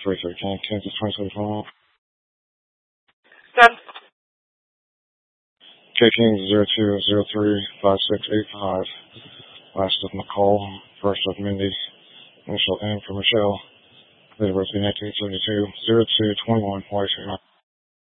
33 Kansas 2025. Done. K-King 02035685. Last of McCall, first of Mindy, initial M for Michelle. Date of birth 1972, 0221, White